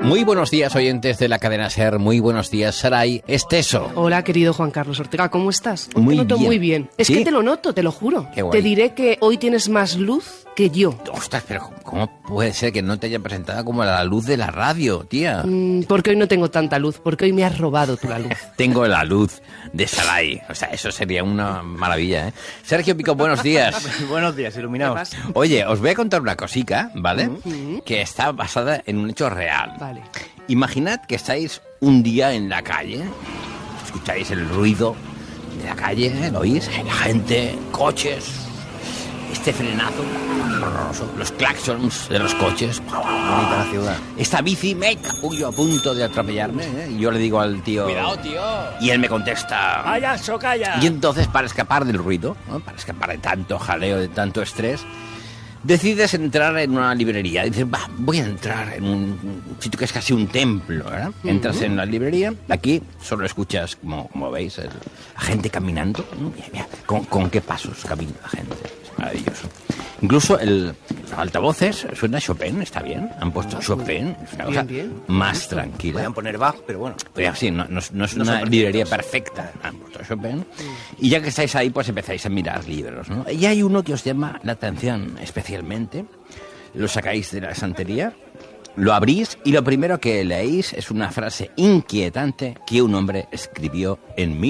Muy buenos días, oyentes de la cadena SER. Muy buenos días, Saray Esteso. Hola, querido Juan Carlos Ortega, ¿cómo estás? Muy te noto bien. muy bien. Es ¿Sí? que te lo noto, te lo juro. Qué guay. Te diré que hoy tienes más luz que yo. Ostras, pero ¿cómo puede ser que no te haya presentado como la luz de la radio, tía? Porque hoy no tengo tanta luz, porque hoy me has robado tú la luz. Tengo la luz de Saray. O sea, eso sería una maravilla, ¿eh? Sergio Pico, buenos días. Buenos días, iluminados. Oye, os voy a contar una cosica, ¿vale? Que está basada en un hecho real. Vale. Imaginad que estáis un día en la calle, escucháis el ruido de la calle, ¿lo oís? La gente, coches, este frenazo horroroso, los claxons de los coches. Bonita la ciudad. Esta bici, uy, a punto de atropellarme, ¿eh? Y yo le digo al tío... Cuidado, tío. Y él me contesta... ¡Vaya, socalla! Y entonces, para escapar del ruido, ¿no? Para escapar de tanto jaleo, de tanto estrés, decides entrar en una librería. Dices, voy a entrar en un sitio que es casi un templo, ¿verdad? Entras en la librería, aquí solo escuchas, como veis, la gente caminando. Mira, con qué pasos camina la gente. Es maravilloso. Incluso los altavoces suena Chopin, está bien. Han puesto Chopin, es una cosa bien. más tranquila. Podían poner Bach, pero bueno. Pues sí, no es una librería perfecta. Han puesto Chopin. Y ya que estáis ahí, pues empezáis a mirar libros, ¿no? Y hay uno que os llama la atención especialmente. Lo sacáis de la estantería, lo abrís y lo primero que leéis es una frase inquietante que un hombre escribió en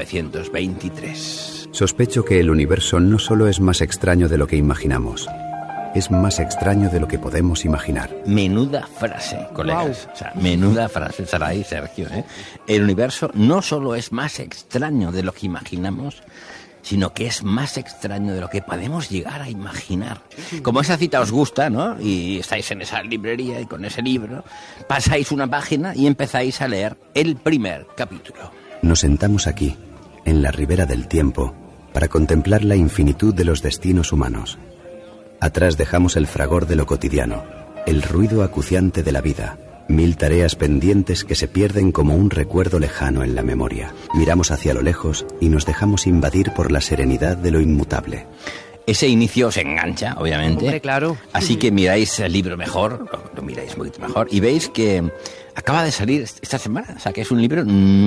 1923. Sospecho que el universo no solo es más extraño de lo que imaginamos, es más extraño de lo que podemos imaginar. Menuda frase, colegas. O sea, menuda frase, Saray, Sergio, ¿eh? El universo no solo es más extraño de lo que imaginamos, sino que es más extraño de lo que podemos llegar a imaginar. Como esa cita os gusta, ¿no? Y estáis en esa librería y con ese libro, pasáis una página y empezáis a leer el primer capítulo. Nos sentamos aquí, en la ribera del tiempo, para contemplar la infinitud de los destinos humanos. Atrás dejamos el fragor de lo cotidiano, el ruido acuciante de la vida, 1000 tareas pendientes que se pierden como un recuerdo lejano en la memoria. Miramos hacia lo lejos y nos dejamos invadir por la serenidad de lo inmutable. Ese inicio os engancha, obviamente. Hombre, claro. Así que miráis el libro mejor, lo miráis un poquito mejor, y veis que acaba de salir esta semana. O sea, que es un libro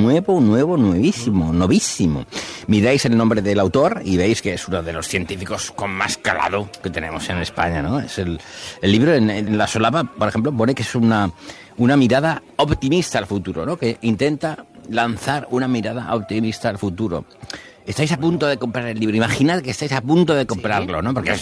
nuevísimo, novísimo. Miráis el nombre del autor y veis que es uno de los científicos con más calado que tenemos en España, ¿no? Es el libro, en la solapa, por ejemplo, pone que es una mirada optimista al futuro, ¿no? Que intenta lanzar una mirada optimista al futuro. Estáis a punto de comprar el libro. Imaginad que estáis a punto de comprarlo, ¿no? Porque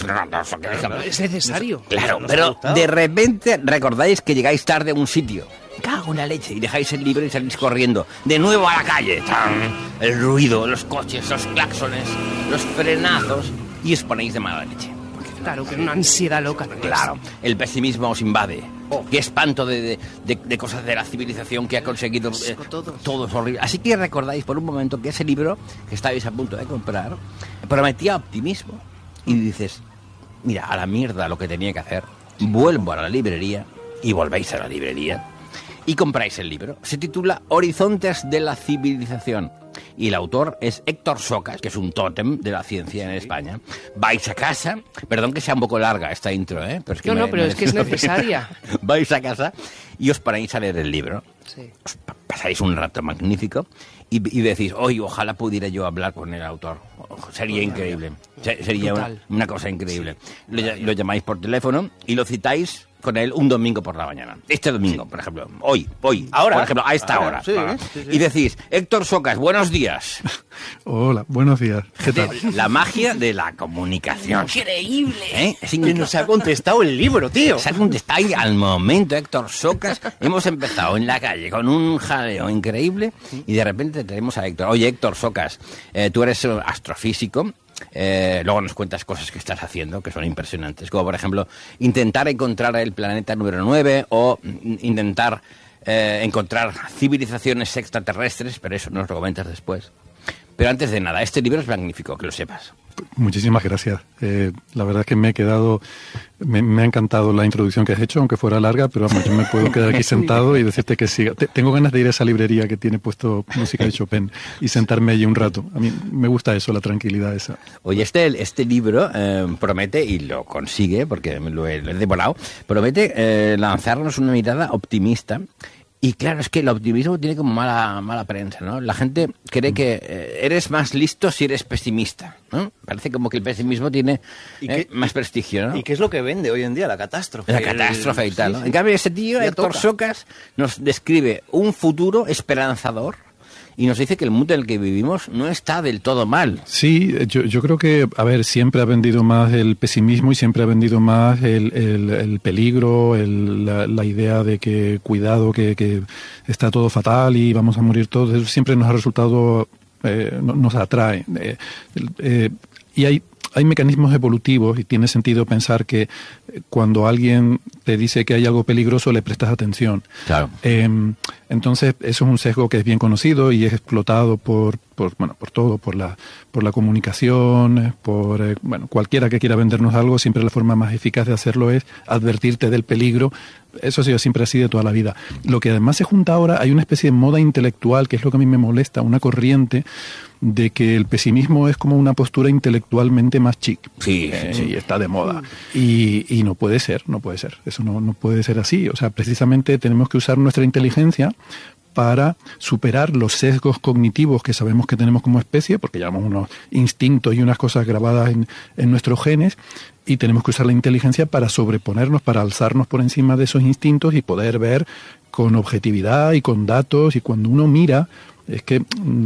Es necesario. Claro, pero de repente recordáis que llegáis tarde a un sitio. Cago en la leche. Y dejáis el libro y salís corriendo. De nuevo a la calle. ¡Tan! El ruido, los coches, los claxones, los frenazos. Y os ponéis de mala leche. Claro, que una ansiedad loca. Claro, el pesimismo os invade. Qué espanto de cosas de la civilización que ha conseguido. Todo es horrible. Así que recordáis por un momento que ese libro que estáis a punto de comprar prometía optimismo. Y dices, mira, a la mierda lo que tenía que hacer. Vuelvo a la librería y volvéis a la librería y compráis el libro. Se titula Horizontes de la civilización. Y el autor es Héctor Socas, que es un tótem de la ciencia en España. Vais a casa, perdón que sea un poco larga esta intro, ¿eh? Pero es que pero es que es necesaria. Vais a casa y os ponéis a leer el libro. Sí. Os pasáis un rato magnífico y decís, oye, ojalá pudiera yo hablar con el autor. Sería increíble. Sería una cosa increíble. Lo llamáis por teléfono y lo citáis con él un domingo por la mañana. Este domingo, por ejemplo. Hoy. Ahora. Por ejemplo, a esta hora. Sí. Y decís, Héctor Socas, buenos días. Hola, buenos días. ¿Qué tal? La magia de la comunicación. Increíble. Es Que increíble. nos ha contestado el libro, tío. Se ha contestado ahí al momento, Héctor Socas. Hemos empezado en la calle con un jaleo increíble y de repente tenemos a Héctor. Oye, Héctor Socas, tú eres astrofísico. Luego nos cuentas cosas que estás haciendo que son impresionantes, como por ejemplo intentar encontrar el planeta número 9 o intentar encontrar civilizaciones extraterrestres, pero eso nos lo comentas después. Pero antes de nada, este libro es magnífico, que lo sepas. Muchísimas gracias. La verdad es que me ha encantado la introducción que has hecho, aunque fuera larga, pero vamos, yo me puedo quedar aquí sentado y decirte que siga. Tengo ganas de ir a esa librería que tiene puesto música de Chopin y sentarme allí un rato. A mí me gusta eso, la tranquilidad esa. Oye, este libro promete, y lo consigue, porque lo he devorado, promete lanzarnos una mirada optimista. Y claro, es que el optimismo tiene como mala prensa, ¿no? La gente cree que eres más listo si eres pesimista, ¿no? Parece como que el pesimismo tiene más prestigio, ¿no? ¿Y qué es lo que vende hoy en día? La catástrofe. La catástrofe y tal, ¿no? Sí, sí. En cambio, ese tío, Ya Héctor toca. Socas, nos describe un futuro esperanzador y nos dice que el mundo en el que vivimos no está del todo mal. Sí, yo creo que, a ver, siempre ha vendido más el pesimismo y siempre ha vendido más el peligro, la idea de que cuidado, que está todo fatal y vamos a morir todos. Eso siempre nos ha resultado, nos atrae. Y hay mecanismos evolutivos y tiene sentido pensar que cuando alguien te dice que hay algo peligroso le prestas atención. Claro. Entonces, eso es un sesgo que es bien conocido y es explotado por todo, por la comunicación, cualquiera que quiera vendernos algo, siempre la forma más eficaz de hacerlo es advertirte del peligro. Eso ha sido siempre así de toda la vida. Lo que además se junta ahora, hay una especie de moda intelectual, que es lo que a mí me molesta, una corriente de que el pesimismo es como una postura intelectualmente más chic. Sí. Y está de moda. Y no puede ser. Eso no puede ser así. O sea, precisamente tenemos que usar nuestra inteligencia para superar los sesgos cognitivos que sabemos que tenemos como especie, porque llevamos unos instintos y unas cosas grabadas en nuestros genes, y tenemos que usar la inteligencia para sobreponernos, para alzarnos por encima de esos instintos y poder ver con objetividad y con datos. Y cuando uno mira, es que,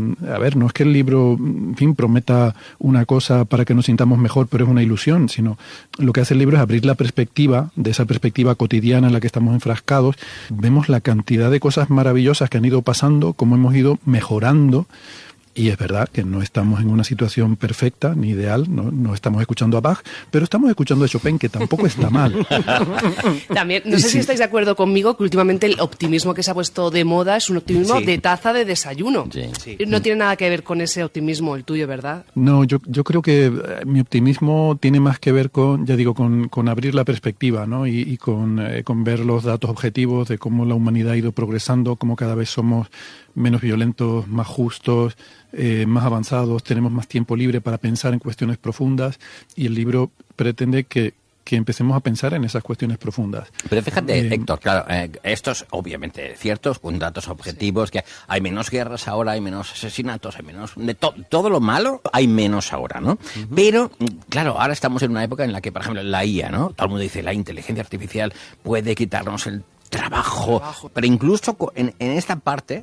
no es que el libro, en fin, prometa una cosa para que nos sintamos mejor, pero es una ilusión, sino lo que hace el libro es abrir la perspectiva, de esa perspectiva cotidiana en la que estamos enfrascados. Vemos la cantidad de cosas maravillosas que han ido pasando, cómo hemos ido mejorando. Y es verdad que no estamos en una situación perfecta ni ideal, no estamos escuchando a Bach, pero estamos escuchando a Chopin, que tampoco está mal. También, no sé si estáis de acuerdo conmigo que últimamente el optimismo que se ha puesto de moda es un optimismo de taza de desayuno. Sí. No tiene nada que ver con ese optimismo el tuyo, ¿verdad? No, yo creo que mi optimismo tiene más que ver con, ya digo, con abrir la perspectiva, ¿no? Y con ver los datos objetivos de cómo la humanidad ha ido progresando, cómo cada vez somos menos violentos, más justos, más avanzados, tenemos más tiempo libre para pensar en cuestiones profundas, y el libro pretende que empecemos a pensar en esas cuestiones profundas. Pero fíjate, Héctor, claro, esto es obviamente cierto, con datos objetivos, que hay menos guerras ahora, hay menos asesinatos, hay menos... todo lo malo hay menos ahora, ¿no? Uh-huh. Pero, claro, ahora estamos en una época en la que, por ejemplo, la IA, ¿no? Todo el mundo dice, la inteligencia artificial puede quitarnos el trabajo, pero incluso en esta parte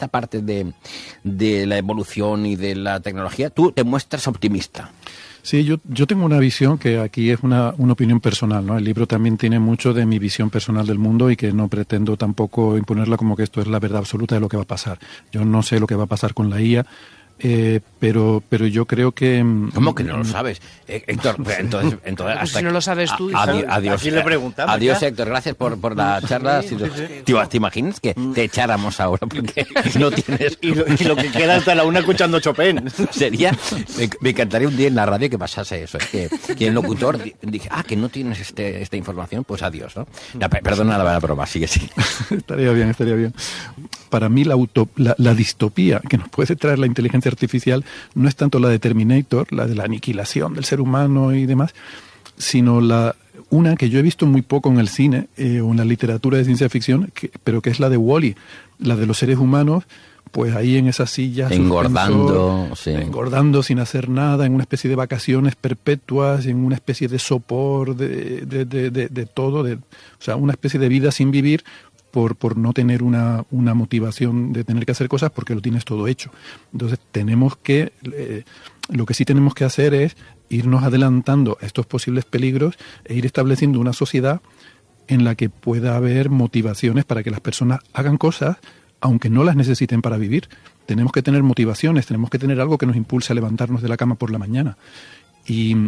de la evolución y de la tecnología, tú te muestras optimista. Sí, yo tengo una visión que aquí es una opinión personal, ¿no? El libro también tiene mucho de mi visión personal del mundo y que no pretendo tampoco imponerla como que esto es la verdad absoluta de lo que va a pasar. Yo no sé lo que va a pasar con la IA, pero yo creo que... ¿Cómo que no lo sabes, Héctor? Entonces pues hasta si no lo sabes tú, adiós. ¿A quién le preguntamos? Adiós, ya? Héctor, gracias por la charla. Sí. ¿Te imaginas que te echáramos ahora porque no tienes... Y lo que queda hasta la una escuchando Chopin. Sería... Me encantaría un día en la radio que pasase eso, que el locutor dije, que no tienes esta información, pues adiós, ¿no? Perdona la broma, sigue. Estaría bien. Para mí la distopía que nos puede traer la inteligencia artificial no es tanto la de Terminator, la de la aniquilación del ser humano y demás, sino una que yo he visto muy poco en el cine o en la literatura de ciencia ficción, pero que es la de Wall-E, la de los seres humanos, pues ahí en esas sillas engordando sin hacer nada, en una especie de vacaciones perpetuas, en una especie de sopor de todo, o sea, una especie de vida sin vivir, por no tener una motivación de tener que hacer cosas porque lo tienes todo hecho. Entonces lo que sí tenemos que hacer es irnos adelantando a estos posibles peligros e ir estableciendo una sociedad en la que pueda haber motivaciones para que las personas hagan cosas aunque no las necesiten para vivir. Tenemos que tener motivaciones, tenemos que tener algo que nos impulse a levantarnos de la cama por la mañana. Y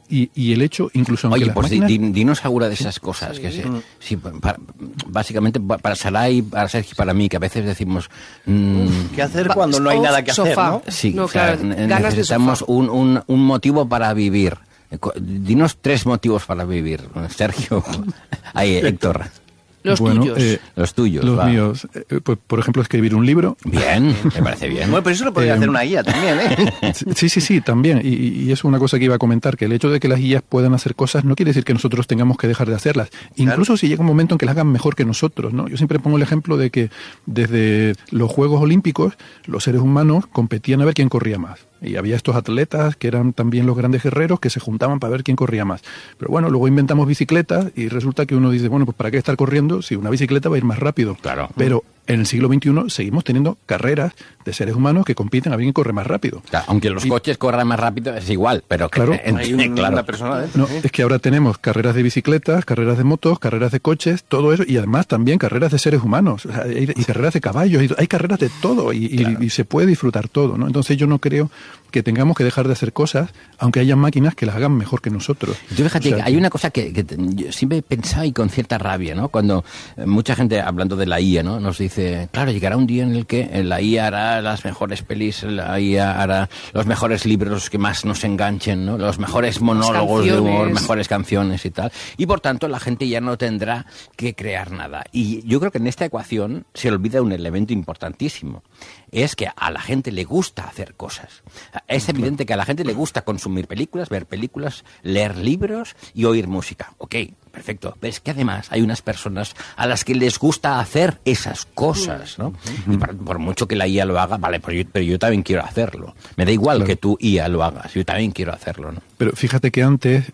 Y el hecho, incluso aunque Oye, las pues máquinas... dinos alguna de esas cosas. Que sí, básicamente para Saray, para Sergio y para mí, que a veces decimos... ¿Qué hacer cuando no hay nada que hacer, sofá. no? Sí, No, o sea, claro, ganas de necesitamos sofá. un motivo para vivir. Dinos 3 motivos para vivir, Sergio. Ahí, Héctor. Los Bueno, tuyos. Los tuyos. Los va. míos, pues, por ejemplo, escribir un libro. Bien, me parece bien. Bueno, pero eso lo podría hacer una guía también, ¿eh? Sí, también. Y es una cosa que iba a comentar, que el hecho de que las guías puedan hacer cosas no quiere decir que nosotros tengamos que dejar de hacerlas. Incluso si llega un momento en que las hagan mejor que nosotros, ¿no? Yo siempre pongo el ejemplo de que desde los Juegos Olímpicos los seres humanos competían a ver quién corría más. Y había estos atletas que eran también los grandes guerreros que se juntaban para ver quién corría más. Pero bueno, luego inventamos bicicletas y resulta que uno dice, bueno, pues ¿para qué estar corriendo si una bicicleta va a ir más rápido? Claro. Pero en el siglo XXI seguimos teniendo carreras de seres humanos que compiten a ver quién corre más rápido. Claro, aunque los coches corran más rápido es igual, pero Claro. Hay una persona dentro. No, es que ahora tenemos carreras de bicicletas, carreras de motos, carreras de coches, todo eso, y además también carreras de seres humanos, o sea, y carreras de caballos, hay carreras de todo, y se puede disfrutar todo, ¿no? Entonces yo no creo que tengamos que dejar de hacer cosas, aunque haya máquinas que las hagan mejor que nosotros. Yo fíjate, O sea, que hay una cosa que yo siempre he pensado y con cierta rabia, ¿no? Cuando mucha gente, hablando de la IA, ¿no? Nos dice, claro, llegará un día en el que la IA hará las mejores pelis, la IA hará los mejores libros que más nos enganchen, ¿no? Los mejores monólogos de humor, mejores canciones y tal. Y por tanto la gente ya no tendrá que crear nada. Y yo creo que en esta ecuación se olvida un elemento importantísimo. Es que a la gente le gusta hacer cosas. Es evidente que a la gente le gusta consumir películas, ver películas, leer libros y oír música. Ok, perfecto. Pero es que además hay unas personas a las que les gusta hacer esas cosas, ¿no? Y por mucho que la IA lo haga, vale, pero yo también quiero hacerlo. Me da igual que tú IA lo hagas, yo también quiero hacerlo, ¿no? Pero fíjate que antes,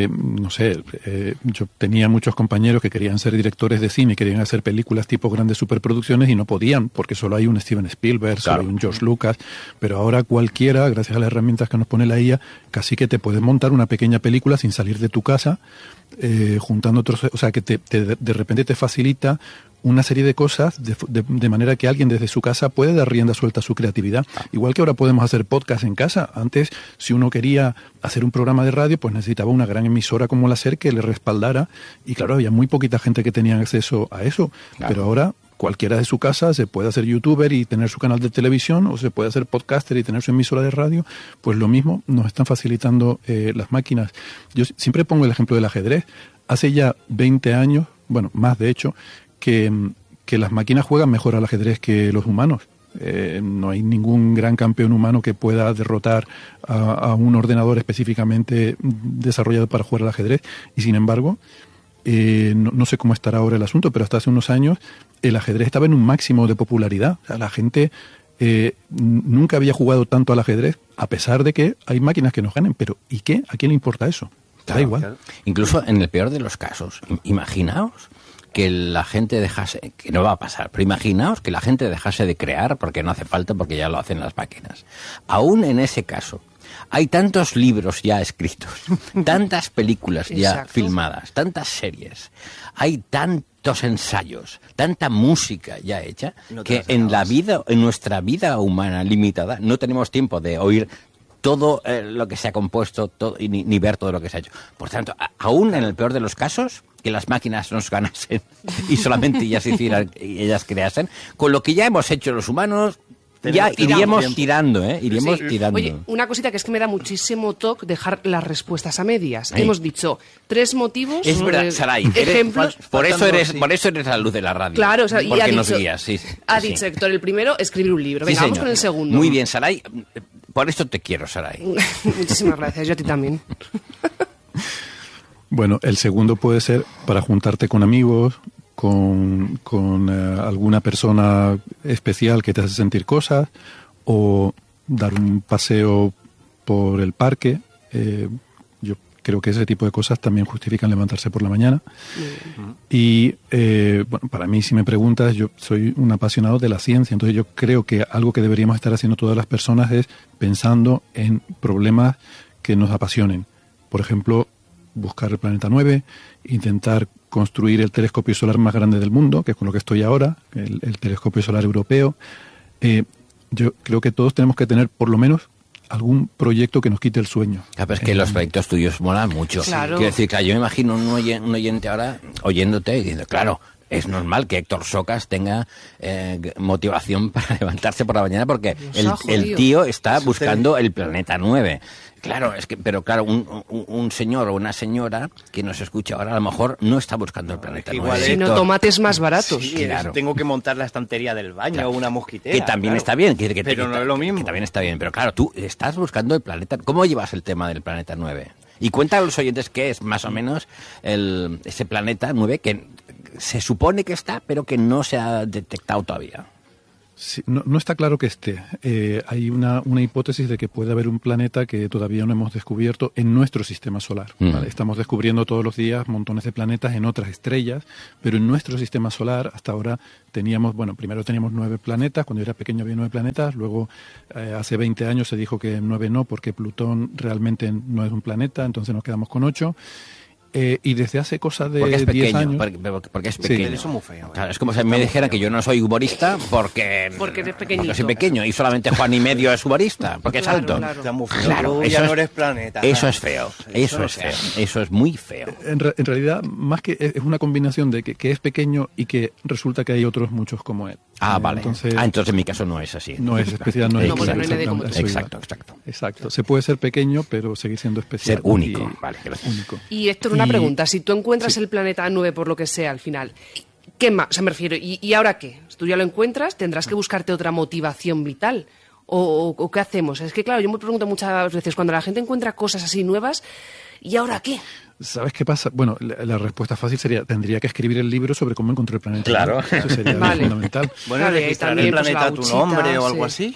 no sé, yo tenía muchos compañeros que querían ser directores de cine, querían hacer películas tipo grandes superproducciones y no podían, porque solo hay un Steven Spielberg, solo hay un George Lucas, pero ahora cualquiera, gracias a las herramientas que nos pone la IA, casi que te puedes montar una pequeña película sin salir de tu casa, juntando otros, o sea, que de repente te facilita una serie de cosas de manera que alguien desde su casa puede dar rienda suelta a su creatividad. Igual que ahora podemos hacer podcast en casa. Antes, si uno quería hacer un programa de radio, pues necesitaba una gran emisora como la SER que le respaldara. Y claro, había muy poquita gente que tenía acceso a eso. Claro. Pero ahora cualquiera de su casa se puede hacer youtuber y tener su canal de televisión, o se puede hacer podcaster y tener su emisora de radio. Pues lo mismo nos están facilitando las máquinas. Yo siempre pongo el ejemplo del ajedrez. Hace ya 20 años, bueno, más de hecho, que las máquinas juegan mejor al ajedrez que los humanos. No hay ningún gran campeón humano que pueda derrotar a un ordenador específicamente desarrollado para jugar al ajedrez. Y sin embargo, no sé cómo estará ahora el asunto, pero hasta hace unos años el ajedrez estaba en un máximo de popularidad. O sea, la gente nunca había jugado tanto al ajedrez, a pesar de que hay máquinas que nos ganen. Pero ¿y qué? ¿A quién le importa eso? Da igual. Claro. Incluso en el peor de los casos, imaginaos que la gente dejase, que no va a pasar, pero imaginaos que la gente dejase de crear porque no hace falta, porque ya lo hacen las máquinas. Aún en ese caso, hay tantos libros ya escritos, tantas películas ya filmadas, tantas series, hay tantos ensayos, tanta música ya hecha, que en la vida, en nuestra vida humana limitada, no tenemos tiempo de oír todo lo que se ha compuesto ni ver todo lo que se ha hecho. Por tanto, aún en el peor de los casos, que las máquinas nos ganasen y solamente ellas hicieran y ellas creasen, con lo que ya hemos hecho los humanos, ya iríamos tirando, iríamos tirando. Oye, una cosita que es que me da muchísimo toque dejar las respuestas a medias. Hemos dicho 3 motivos. Es verdad, Saray. Ejemplos. Por eso eres la luz de la radio. Claro, o sea, porque y nos guías. Sí, ha dicho Héctor, el primero, escribir un libro. Venga, vamos con el segundo. Muy bien, Saray. Por esto te quiero, Saray. Muchísimas gracias, yo a ti también. Bueno, el segundo puede ser para juntarte con amigos, con alguna persona especial que te hace sentir cosas, o dar un paseo por el parque. Yo creo que ese tipo de cosas también justifican levantarse por la mañana. Y bueno, para mí, si me preguntas, yo soy un apasionado de la ciencia, entonces yo creo que algo que deberíamos estar haciendo todas las personas es pensando en problemas que nos apasionen. Por ejemplo, buscar el planeta 9, intentar construir el telescopio solar más grande del mundo, que es con lo que estoy ahora, el telescopio solar europeo. Yo creo que todos tenemos que tener por lo menos algún proyecto que nos quite el sueño. Claro, pero es que los proyectos tuyos molan mucho. Claro. Quiero decir, claro, yo me imagino un oyente ahora oyéndote y diciendo, claro, es normal que Héctor Socas tenga motivación para levantarse por la mañana porque el tío está buscando el planeta 9. Claro, pero claro, un señor o una señora que nos escucha ahora a lo mejor no está buscando el planeta 9. Sino tomates más baratos. Sí, claro. Tengo que montar la estantería del baño o una mosquitera. Que también está bien. Pero no es lo mismo. Que también está bien. Pero claro, tú estás buscando el planeta. ¿Cómo llevas el tema del planeta 9? Y cuenta a los oyentes qué es más o menos ese planeta 9 que se supone que está, pero que no se ha detectado todavía. Sí, no está claro que esté. Hay una hipótesis de que puede haber un planeta que todavía no hemos descubierto en nuestro sistema solar. ¿Vale? Estamos descubriendo todos los días montones de planetas en otras estrellas, pero en nuestro sistema solar hasta ahora primero teníamos 9 planetas. Cuando yo era pequeño había 9 planetas. Luego, hace 20 años se dijo que 9 no, porque Plutón realmente no es un planeta, entonces nos quedamos con 8. Y desde hace cosa de 10 años... Porque es pequeño. Sí, eso es muy feo. Claro, es como si me dijeran que yo no soy humorista porque eres pequeñito. Porque soy pequeño y solamente Juan y medio es humorista, porque es alto. Está muy feo. Claro, Ya no eres planeta. Eso es feo. Eso es feo. Eso es muy feo. En realidad, más que es una combinación de que es pequeño y que resulta que hay otros muchos como él. Vale. Entonces en mi caso no es así. No es especial, no es porque no hay nadie como tú. Exacto. Se puede ser pequeño, pero seguir siendo especial. Ser único. Vale, único. Y Héctor, una pregunta. Si tú encuentras el planeta 9 por lo que sea al final, ¿qué más? O sea, me refiero, ¿y ahora qué? Tú ya lo encuentras, tendrás que buscarte otra motivación vital. ¿O qué hacemos? Es que, claro, yo me pregunto muchas veces, cuando la gente encuentra cosas así nuevas, ¿y ahora qué? ¿Sabes qué pasa? Bueno, la respuesta fácil sería, tendría que escibir el libro sobre cómo encontré el planeta. Claro. Eso sería fundamental. Bueno, claro, registrar el planeta a tu nombre o algo así.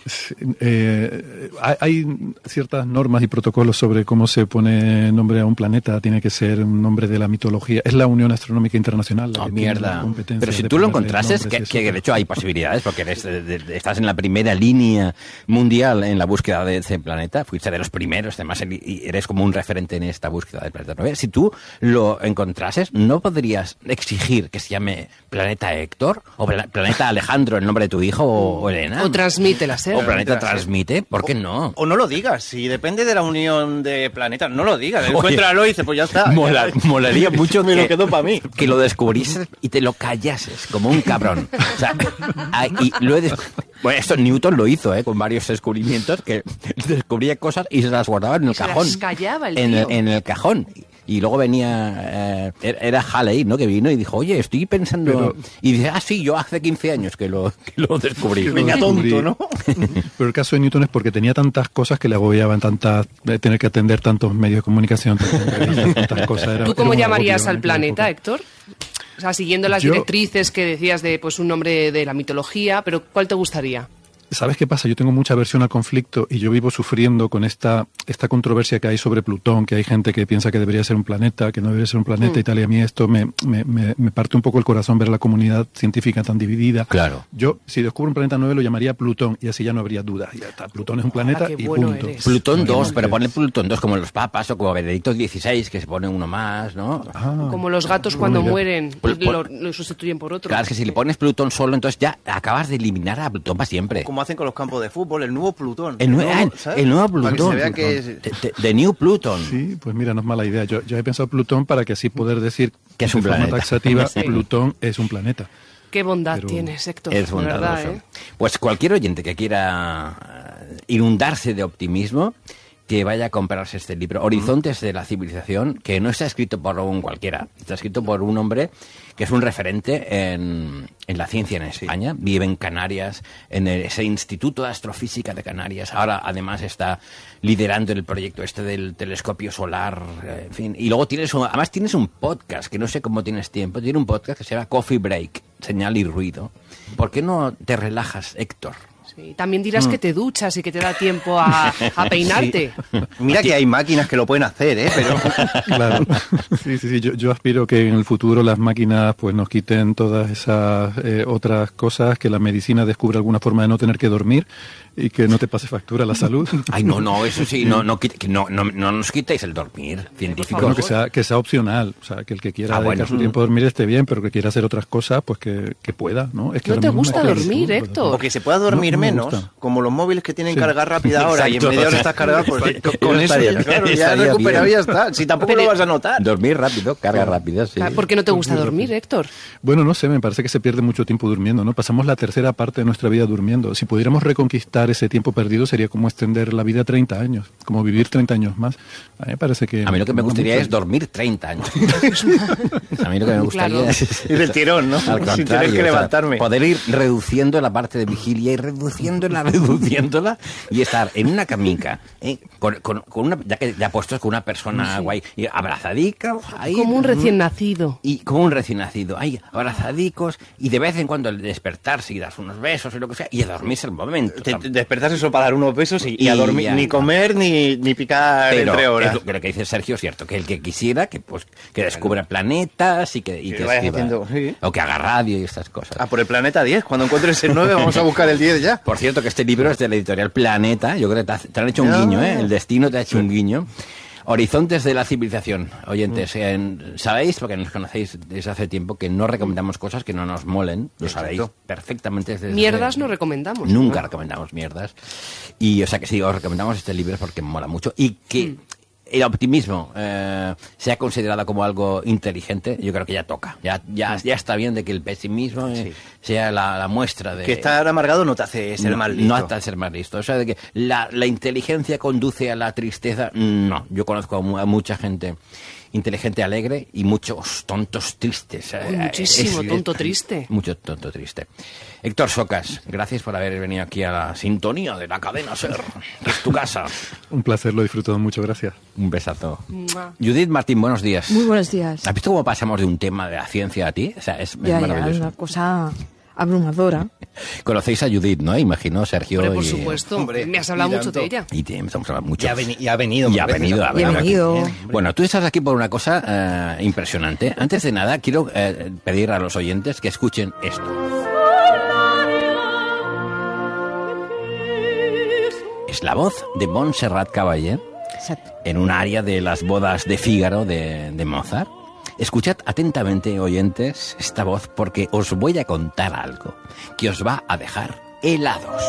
Hay ciertas normas y protocolos sobre cómo se pone nombre a un planeta. Tiene que ser un nombre de la mitología. Es la Unión Astronómica Internacional. Mierda. Pero si tú lo encontrases, que de hecho hay posibilidades, porque estás en la primera línea mundial en la búsqueda de ese planeta. Fuiste de los primeros, además, y eres como un referente en esta búsqueda del planeta 9. Si tú lo encontrases, ¿no podrías exigir que se llame Planeta Héctor? ¿O Planeta Alejandro, el nombre de tu hijo, o Elena? O Transmite la serie. ¿O Planeta Transmite? ¿Por qué no? O no lo digas, si depende de la unión de planetas, no lo digas. Encuéntralo y dices, pues ya está. Molaría mucho me lo quedo para mí. Que lo descubrieses y te lo callases, como un cabrón. O sea, bueno, esto Newton lo hizo, con varios descubrimientos, que descubría cosas y se las guardaba en el cajón. Se las callaba en el cajón. Y luego venía, era Halley, ¿no? Que vino y dijo, oye, estoy pensando... Y dice, sí, yo hace 15 años que lo descubrí. Venga, tonto, ¿no? Pero el caso de Newton es porque tenía tantas cosas que le agobiaban, tener que atender tantos medios de comunicación, tantas cosas. ¿Tú cómo llamarías al planeta, Héctor? O sea, siguiendo las directrices que decías de un nombre de la mitología, pero ¿cuál te gustaría? ¿Sabes qué pasa? Yo tengo mucha aversión al conflicto y yo vivo sufriendo con esta controversia que hay sobre Plutón, que hay gente que piensa que debería ser un planeta, que no debería ser un planeta y tal, y a mí esto me parte un poco el corazón ver la comunidad científica tan dividida. Claro. Yo, si descubro un planeta 9, lo llamaría Plutón y así ya no habría dudas. Ya está, Plutón es un planeta y punto. Plutón 2, pero pone Plutón 2 como los papas o como Benedicto XVI, que se pone uno más, ¿no? Como los gatos cuando mueren, lo sustituyen por otro. Claro, es que si le pones Plutón solo, entonces ya acabas de eliminar a Plutón para siempre. Como hacen con los campos de fútbol, el nuevo Plutón. El nuevo Plutón. Para que se vea que es... The New Pluton. Sí, pues mira, no es mala idea. Yo he pensado Plutón para que así poder decir que es un planeta. Taxativa, Plutón es un planeta. Qué bondad tienes, Héctor. Es bondadoso. Verdad, Pues cualquier oyente que quiera inundarse de optimismo, que vaya a comprarse este libro, Horizontes de la Civilización, que no está escrito por un cualquiera, está escrito por un hombre que es un referente en la ciencia en España, vive en Canarias, en ese Instituto de Astrofísica de Canarias, ahora además está liderando el proyecto del telescopio solar, en fin, y luego tienes un podcast, que no sé cómo tienes tiempo, tiene un podcast que se llama Coffee Break, Señal y Ruido. ¿Por qué no te relajas, Héctor? Sí, también dirás que te duchas y que te da tiempo a peinarte. Sí. Mira que hay máquinas que lo pueden hacer, pero... Claro. Sí. Yo aspiro que en el futuro las máquinas pues nos quiten todas esas otras cosas, que la medicina descubra alguna forma de no tener que dormir y que no te pase factura la salud. Ay, no, eso sí, no nos quitéis el dormir científico. Bueno, que sea opcional, o sea, que el que quiera dedicar su tiempo a dormir esté bien, pero que quiera hacer otras cosas, pues que pueda, ¿no? Es que ¿No te gusta dormir, Héctor? O que se pueda dormir dormir Me menos, gusta. como los móviles que tienen Sí. carga rápida ahora y en Exacto. media hora estás cargado, pues con eso estaría ya, bien, claro, ya estaría recuperado y bien. ya está. Si tampoco Pero- lo vas a notar. Dormir rápido, carga rápida, sí. ¿Por qué no te gusta dormir, Héctor? Bueno, no sé, me parece que se pierde mucho tiempo durmiendo, ¿no? Pasamos la tercera parte de nuestra vida durmiendo. Si pudiéramos reconquistar ese tiempo perdido sería como extender la vida 30 años, como vivir 30 años más. A mí me parece que... A mí lo que me gustaría mucho. es dormir 30 años. A mí lo que me gustaría Claro. es... Y del tirón, ¿no? Al Sin contrario, tener que o sea, levantarme. poder ir reduciendo la parte de vigilia y reduciéndola y estar en una camica, con una, ya puestos con una persona guay, y abrazadicos, ahí, Como un recién nacido. y como un recién nacido, ahí abrazadicos, y de vez en cuando el despertarse y das unos besos y lo que sea, y a dormirse el momento. Despertarse solo para dar unos besos y a Y dormir, ya ni está. comer ni picar Pero entre horas. es lo que dice Sergio es cierto, que el que quisiera que descubra planetas y que vaya escriba, haciendo, sí. o que haga radio y estas cosas. Ah, por el planeta 10. Cuando encuentres el 9 vamos a buscar el 10 ya. Por cierto, que este libro es de la editorial Planeta. Yo creo que te han hecho un guiño, ¿eh? El destino te ha hecho un guiño. Horizontes de la civilización. Oyentes, sabéis, porque nos conocéis desde hace tiempo, que no recomendamos cosas que no nos molen. Lo sabéis perfectamente. Desde Mierdas no recomendamos. Nunca recomendamos mierdas. Y, o sea, que sí, os recomendamos este libro porque mola mucho. Y que el optimismo sea considerado como algo inteligente, yo creo que ya toca. Ya está bien de que el pesimismo sea la muestra de... Que estar amargado no te hace ser más listo. No te hace ser más listo. O sea, de que la inteligencia conduce a la tristeza, no. Yo conozco a mucha gente inteligente, alegre y muchos tontos tristes. Muchísimo tonto triste. Mucho tonto triste. Héctor Socas, gracias por haber venido aquí a la sintonía de la cadena SER, que es tu casa. Un placer, lo he disfrutado mucho, gracias. Un besazo. Mua. Judith Martín, buenos días. Muy buenos días. ¿Has visto cómo pasamos de un tema de la ciencia a ti? O sea, es Ya, maravilloso. una cosa abrumadora. Conocéis a Judith, ¿no? Imagino, Sergio. Hombre, por y, supuesto. hombre, Me has hablado y mucho de tanto. ella. Y estamos hablando mucho. Y ha venido. Y ha más veces. venido, ha venido. Bienvenido. Bueno, tú estás aquí por una cosa impresionante. Antes de nada, quiero pedir a los oyentes que escuchen esto. Es la voz de Montserrat Caballé Exacto. en un área de las bodas de Fígaro de Mozart. Escuchad atentamente, oyentes, esta voz porque os voy a contar algo que os va a dejar helados.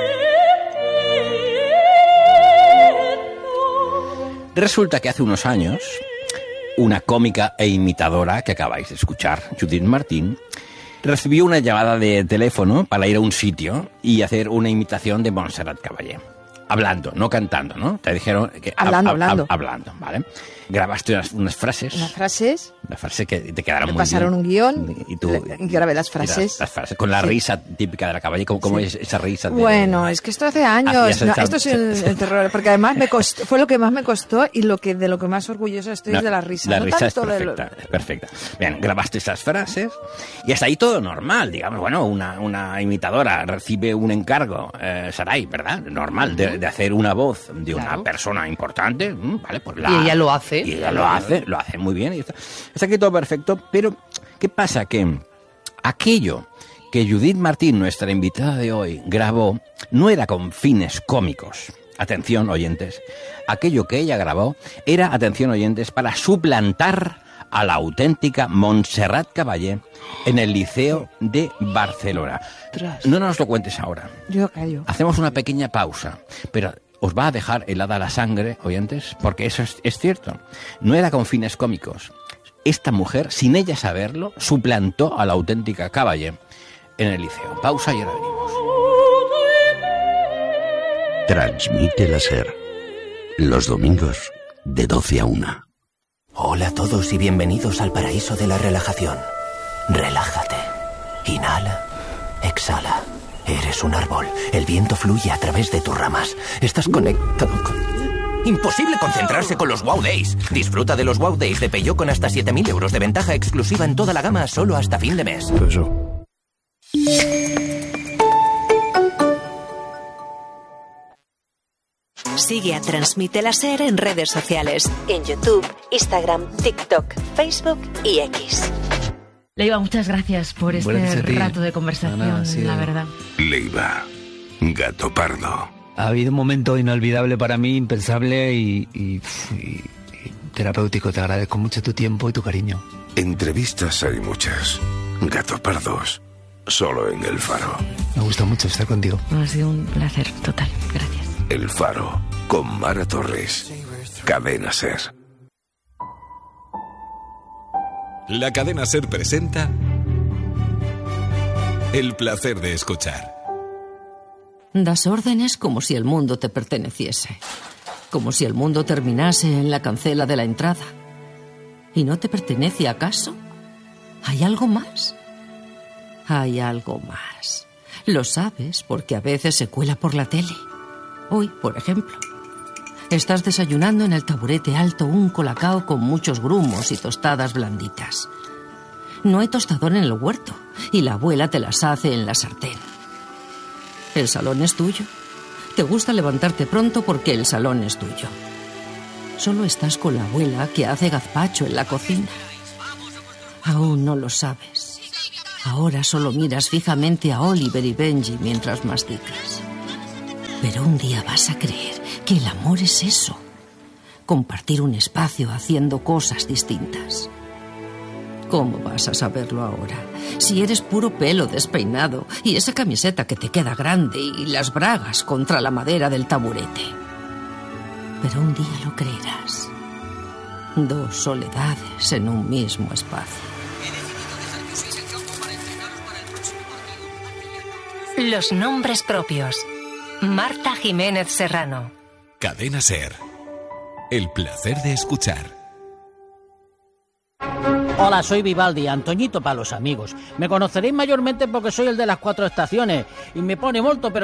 Resulta que hace unos años, una cómica e imitadora que acabáis de escuchar, Judith Martín, recibió una llamada de teléfono para ir a un sitio y hacer una imitación de Montserrat Caballé. Hablando, no cantando, ¿no? Te dijeron que... Hablando. Hablando, ¿vale? Grabaste unas frases. Unas frases. Una frase que te quedaron Me muy pasaron bien. un guión Y tú y grabé las y frases. las frases con la Sí. risa típica de la Caballé. ¿Cómo es esa risa? Bueno, es que esto hace años. Hacías No, esa- esto es el terror, porque además me costó, fue lo que más me costó y de lo que más orgullosa estoy es de la risa. La no risa es tanto de lo- perfecta, es perfecta. Bien, grabaste esas frases y hasta ahí todo normal, digamos. Bueno, una imitadora recibe un encargo, Saray, ¿verdad? Normal, de hacer una voz de una Claro. persona importante, ¿vale? Pues Y ella lo hace. Y ella lo hace muy bien. Y está aquí todo perfecto, pero ¿qué pasa? Que aquello que Judith Martín, nuestra invitada de hoy, grabó, no era con fines cómicos. Atención, oyentes. Aquello que ella grabó era, atención, oyentes, para suplantar a la auténtica Montserrat Caballé en el Liceo de Barcelona. Ostras. No nos lo cuentes ahora. Yo callo. Hacemos una pequeña pausa, pero os va a dejar helada la sangre, oyentes, porque eso es cierto. No era con fines cómicos. Esta mujer, sin ella saberlo, suplantó a la auténtica Caballé en el liceo. Pausa y ahora venimos. Transmite la SER. Los domingos de 12 a 1. Hola a todos y bienvenidos al paraíso de la relajación. Relájate. Inhala. Exhala. Eres un árbol. El viento fluye a través de tus ramas. Estás conectado con... Imposible concentrarse con los Wow Days. Disfruta de los Wow Days de Peugeot con hasta 7.000 euros de ventaja exclusiva en toda la gama solo hasta fin de mes. Sigue a Transmite la SER en redes sociales. En YouTube, Instagram, TikTok, Facebook y X. Leiva, muchas gracias por este Gracias a ti. rato de conversación, Nada, ha sido- la verdad. Leiva. Gato pardo. Ha habido un momento inolvidable para mí, impensable y terapéutico. Te agradezco mucho tu tiempo y tu cariño. Entrevistas hay muchas. Gato pardos. solo en El Faro. Me gusta mucho estar contigo. Ha sido un placer total. Gracias. El Faro, con Mara Torres. Cadena SER. La Cadena SER presenta El placer de escuchar. Das órdenes como si el mundo te perteneciese. Como si el mundo terminase en la cancela de la entrada. ¿Y no te pertenece acaso? ¿Hay algo más? Hay algo más. Lo sabes porque a veces se cuela por la tele. Hoy, por ejemplo, estás desayunando en el taburete alto un colacao con muchos grumos y tostadas blanditas. No hay tostador en el huerto y la abuela te las hace en la sartén. El salón es tuyo. Te gusta levantarte pronto porque el salón es tuyo. Solo estás con la abuela que hace gazpacho en la cocina. Aún no lo sabes. Ahora solo miras fijamente a Oliver y Benji mientras masticas. Pero un día vas a creer que el amor es eso. Compartir un espacio haciendo cosas distintas. ¿Cómo vas a saberlo ahora? Si eres puro pelo despeinado y esa camiseta que te queda grande y las bragas contra la madera del taburete. Pero un día lo creerás. 2 soledades en un mismo espacio. Los nombres propios. Marta Jiménez Serrano. Cadena SER. El placer de escuchar. Hola, soy Vivaldi, Antoñito para los amigos. Me conoceréis mayormente porque soy el de las 4 estaciones y me pone molto, pero